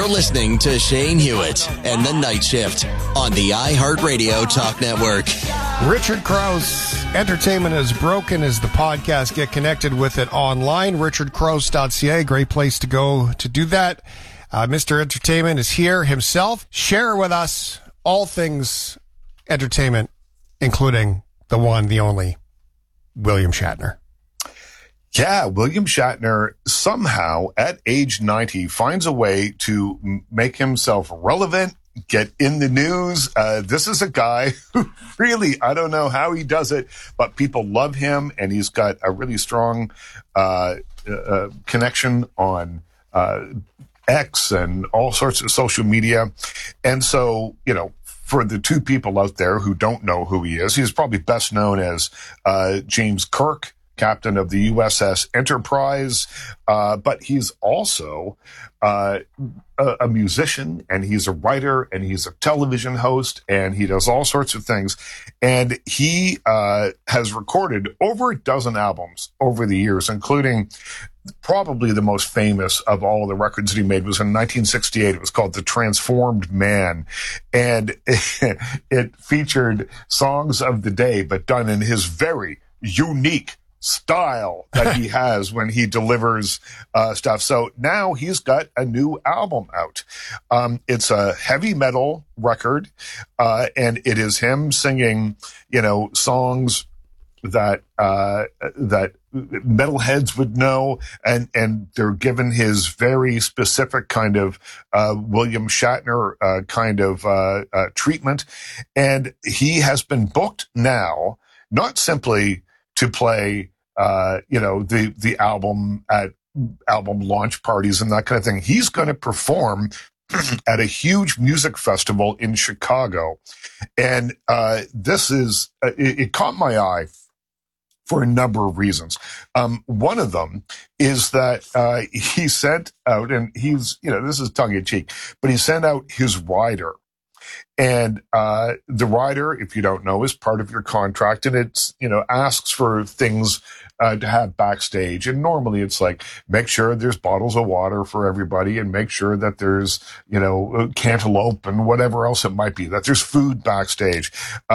You're listening to Shane Hewitt and the Night Shift on the iHeartRadio Talk Network. Richard Crouse, Entertainment is Broken is the podcast. Get connected with it online, richardcrouse.ca. Great place to go to do that. Mr. Entertainment is here himself. Share with us all things entertainment, including the one, the only, William Shatner. Yeah, William Shatner somehow at age 90 finds a way to make himself relevant, get in the news. This is a guy who really, I don't know how he does it, but people love him, and he's got a really strong connection on X and all sorts of social media. And so, you know, for the two people out there who don't know who he is, he's probably best known as James Kirk, captain of the USS Enterprise, but he's also a musician, and he's a writer, and he's a television host, and he does all sorts of things. And he has recorded over a dozen albums over the years, including probably the most famous of all the records that he made was in 1968. It was called The Transformed Man, and it featured songs of the day, but done in his very unique style that he has when he delivers stuff. So now he's got a new album out. It's a heavy metal record, and it is him singing, you know, songs that metalheads would know, and they're given his very specific kind of William Shatner kind of treatment. And he has been booked now, not simply to play, the album at album launch parties and that kind of thing. He's going to perform at a huge music festival in Chicago. And this is, it caught my eye for a number of reasons. One of them is that he sent out, and he's, you know, this is tongue in cheek, but he sent out his rider. And the rider, if you don't know, is part of your contract, and it's, you know, asks for things to have backstage. And normally it's like, make sure there's bottles of water for everybody, and make sure that there's, you know, cantaloupe and whatever else it might be, that there's food backstage.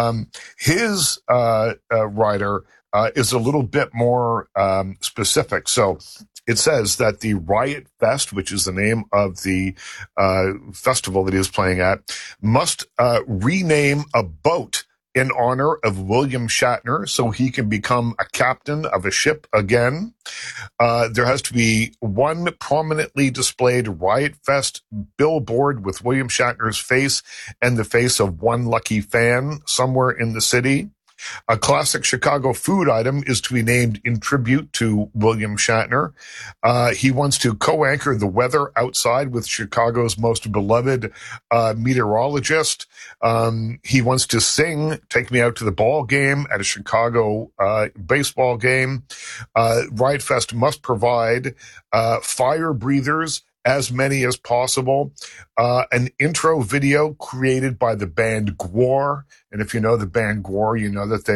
His rider is a little bit more specific. So it says that the Riot Fest, which is the name of the festival that he is playing at, must rename a boat in honor of William Shatner so he can become a captain of a ship again. There has to be one prominently displayed Riot Fest billboard with William Shatner's face and the face of one lucky fan somewhere in the city. A classic Chicago food item is to be named in tribute to William Shatner. He wants to co-anchor the weather outside with Chicago's most beloved meteorologist. He wants to sing "Take Me Out to the Ball Game" at a Chicago baseball game. Riot Fest must provide fire breathers, as many as possible, an intro video created by the band Gwar. And if you know the band Gwar, you know that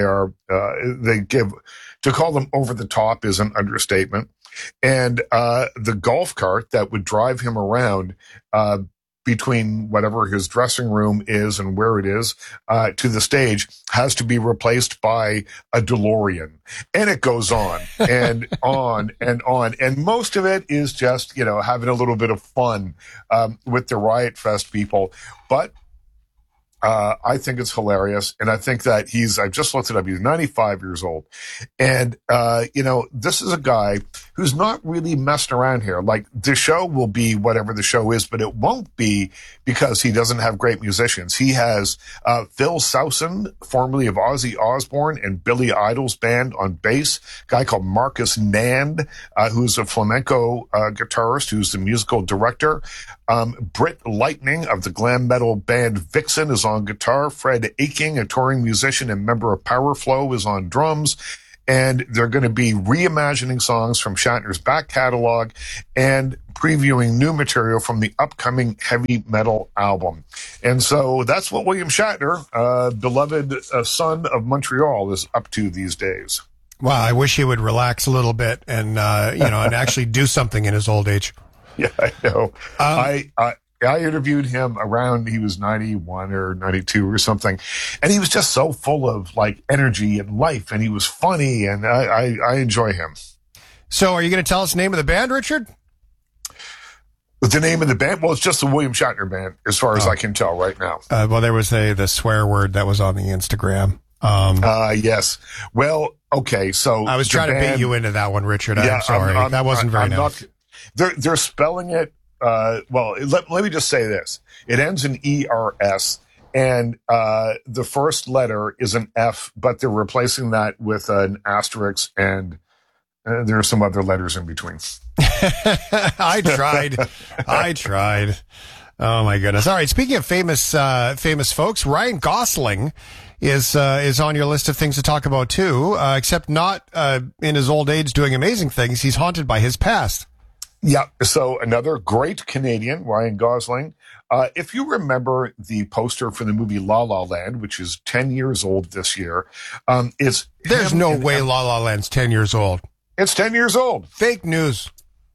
to call them over the top is an understatement. And the golf cart that would drive him around between whatever his dressing room is and where it is to the stage has to be replaced by a DeLorean. And it goes on and on and on. And most of it is just, you know, having a little bit of fun with the Riot Fest people. But I think it's hilarious. And I think that I just looked it up, he's 95 years old. And, this is a guy who's not really messing around here. Like, the show will be whatever the show is, but it won't be because he doesn't have great musicians. He has Phil Sowson, formerly of Ozzy Osbourne and Billy Idol's band, on bass. A guy called Marcus Nand, who's a flamenco guitarist, who's the musical director. Britt Lightning of the glam metal band Vixen is on guitar. Fred Aching, a touring musician and member of Powerflow, is on drums. And they're going to be reimagining songs from Shatner's back catalog and previewing new material from the upcoming heavy metal album. And so that's what William Shatner, beloved son of Montreal, is up to these days. Wow, I wish he would relax a little bit and and actually do something in his old age. Yeah, I know. I interviewed him around, he was 91 or 92 or something. And he was just so full of like energy and life, and he was funny, and I enjoy him. So are you going to tell us the name of the band, Richard? The name of the band? Well, it's just the William Shatner Band, as far as I can tell right now. Well, there was the swear word that was on the Instagram. Yes. Well, okay. So I was trying to bait you into that one, Richard. I'm sorry. That wasn't very nice. They're spelling it. Well, let me just say this. It ends in ERS, and the first letter is an F, but they're replacing that with an asterisk, and there are some other letters in between. I tried. Oh my goodness. All right. Speaking of famous folks, Ryan Gosling is on your list of things to talk about too, except not in his old age doing amazing things. He's haunted by his past. Yeah. So another great Canadian, Ryan Gosling. If you remember the poster for the movie La La Land, which is 10 years old this year, there's no way La La Land's 10 years old. It's 10 years old. Fake news.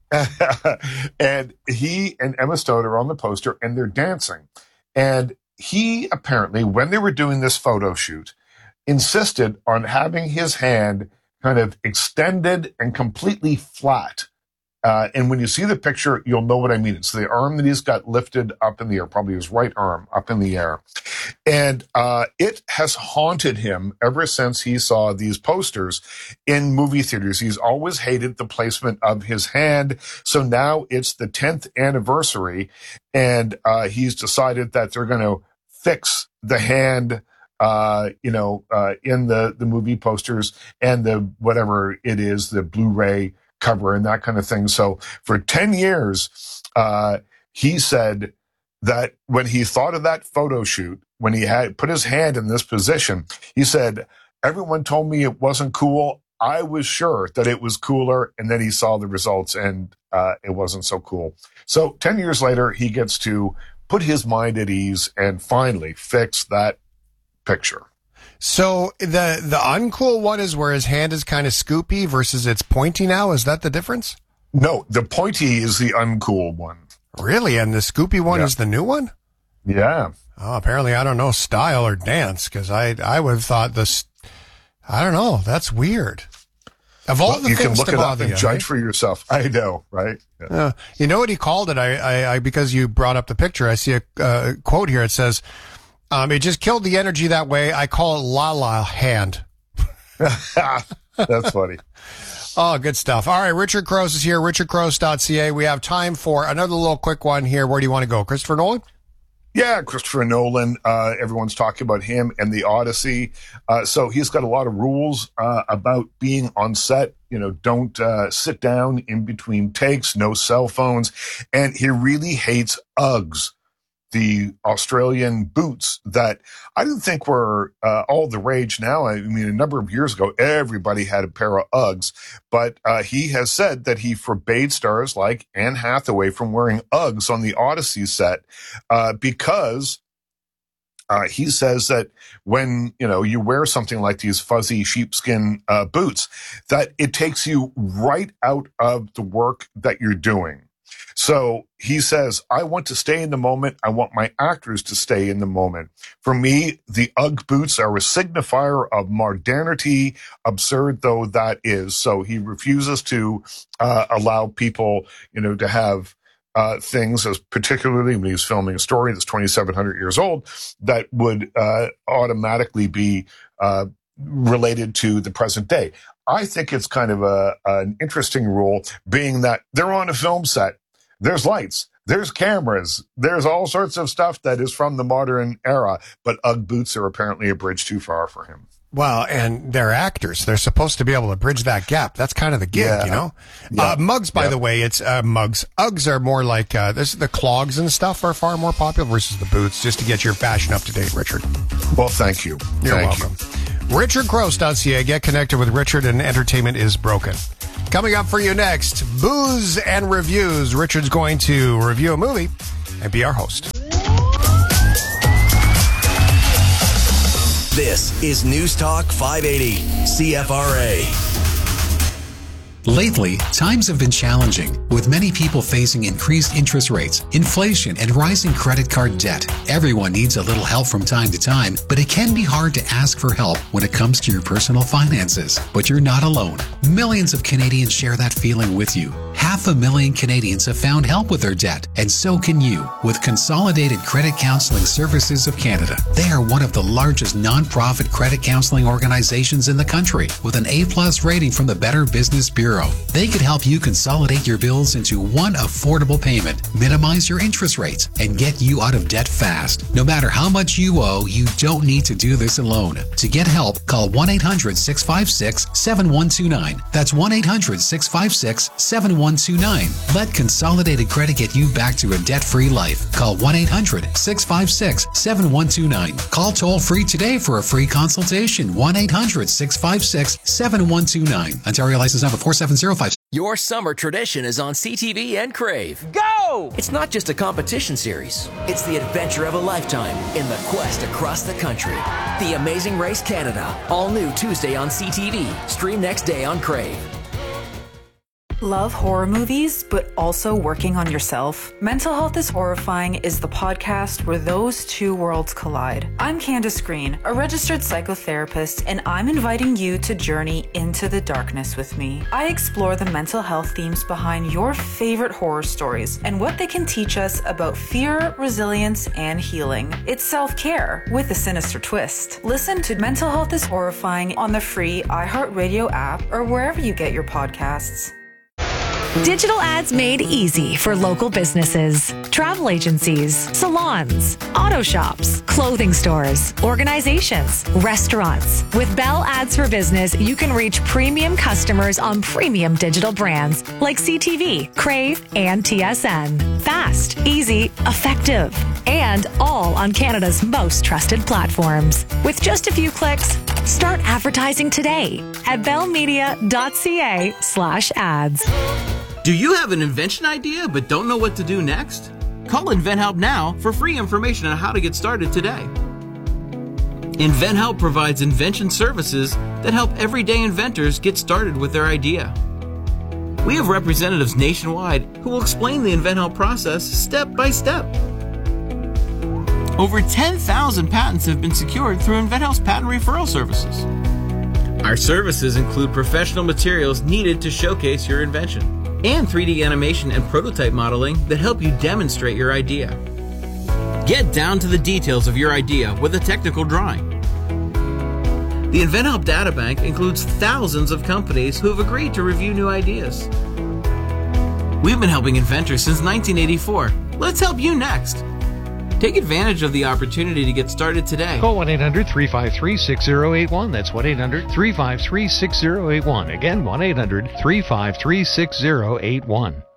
And he and Emma Stone are on the poster, and they're dancing. And he apparently, when they were doing this photo shoot, insisted on having his hand kind of extended and completely flat. And when you see the picture, you'll know what I mean. It's the arm that he's got lifted up in the air, probably his right arm up in the air. And it has haunted him ever since he saw these posters in movie theaters. He's always hated the placement of his hand. So now it's the 10th anniversary, and he's decided that they're going to fix the hand in the movie posters and the whatever it is, the Blu-ray cover and that kind of thing. So for 10 years, he said that when he thought of that photo shoot, when he had put his hand in this position, he said, everyone told me it wasn't cool. I was sure that it was cooler. And then he saw the results, and it wasn't so cool. So 10 years later, he gets to put his mind at ease and finally fix that picture. So the uncool one is where his hand is kind of scoopy versus it's pointy now. Is that the difference? No, the pointy is the uncool one. Really? And the scoopy one is the new one? Yeah. Oh, apparently I don't know style or dance, because I would have thought this. I don't know. That's weird. Of all the you things can look to it up bother and you, judge right? for yourself. I know, right? Yeah. You know what he called it? I because you brought up the picture. I see a quote here. It says, it just killed the energy that way. I call it La La Hand. That's funny. Oh, good stuff. All right, Richard Crouse is here, richardcrouse.ca. We have time for another little quick one here. Where do you want to go? Christopher Nolan? Yeah, Christopher Nolan. Everyone's talking about him and the Odyssey. So he's got a lot of rules about being on set. You know, don't sit down in between takes, no cell phones. And he really hates Uggs, the Australian boots that I didn't think were all the rage now. I mean, a number of years ago, everybody had a pair of Uggs, but he has said that he forbade stars like Anne Hathaway from wearing Uggs on the Odyssey set because he says that when, you wear something like these fuzzy sheepskin boots, that it takes you right out of the work that you're doing. So he says, I want to stay in the moment. I want my actors to stay in the moment. For me, the Ugg boots are a signifier of modernity, absurd though that is. So he refuses to allow people, to have things, as particularly when he's filming a story that's 2,700 years old, that would automatically be related to the present day. I think it's kind of an interesting rule, being that they're on a film set. There's lights, there's cameras, there's all sorts of stuff that is from the modern era, but Ugg boots are apparently a bridge too far for him. Well, and they're actors. They're supposed to be able to bridge that gap. That's kind of the gig, Yeah. Mugs, by the way, it's mugs. Uggs are more like the clogs and stuff are far more popular versus the boots, just to get your fashion up to date, Richard. Well, thank you. You're Thank welcome. RichardCrouse.ca. Get connected with Richard, and entertainment is broken. Coming up for you next, booze and reviews. Richard's going to review a movie and be our host. This is News Talk 580, CFRA. Lately, times have been challenging, with many people facing increased interest rates, inflation, and rising credit card debt. Everyone needs a little help from time to time, but it can be hard to ask for help when it comes to your personal finances. But you're not alone. Millions of Canadians share that feeling with you. 500,000 Canadians have found help with their debt, and so can you, with Consolidated Credit Counseling Services of Canada. They are one of the largest non-profit credit counseling organizations in the country, with an A+ rating from the Better Business Bureau. They could help you consolidate your bills into one affordable payment, minimize your interest rates, and get you out of debt fast. No matter how much you owe, you don't need to do this alone. To get help, call 1-800-656-7129. That's 1-800-656-7129. Let Consolidated Credit get you back to a debt-free life. Call 1-800-656-7129. Call toll-free today for a free consultation. 1-800-656-7129. Ontario license number 4705. Your summer tradition is on CTV and Crave. Go! It's not just a competition series. It's the adventure of a lifetime in the quest across the country. The Amazing Race Canada. All new Tuesday on CTV. Stream next day on Crave. Love horror movies, but also working on yourself? Mental Health is Horrifying is the podcast where those two worlds collide. I'm Candace Green, a registered psychotherapist, and I'm inviting you to journey into the darkness with me. I explore the mental health themes behind your favorite horror stories and what they can teach us about fear, resilience, and healing. It's self-care with a sinister twist. Listen to Mental Health is Horrifying on the free iHeartRadio app or wherever you get your podcasts. Digital ads made easy for local businesses, travel agencies, salons, auto shops, clothing stores, organizations, restaurants. With Bell Ads for Business, you can reach premium customers on premium digital brands like CTV, Crave, and TSN. Fast, easy, effective, and all on Canada's most trusted platforms. With just a few clicks, start advertising today at bellmedia.ca/ads. Do you have an invention idea but don't know what to do next? Call InventHelp now for free information on how to get started today. InventHelp provides invention services that help everyday inventors get started with their idea. We have representatives nationwide who will explain the InventHelp process step by step. Over 10,000 patents have been secured through InventHelp's patent referral services. Our services include professional materials needed to showcase your invention, and 3D animation and prototype modeling that help you demonstrate your idea. Get down to the details of your idea with a technical drawing. The InventHelp Databank includes thousands of companies who have agreed to review new ideas. We've been helping inventors since 1984. Let's help you next. Take advantage of the opportunity to get started today. Call 1-800-353-6081. That's 1-800-353-6081. Again, 1-800-353-6081.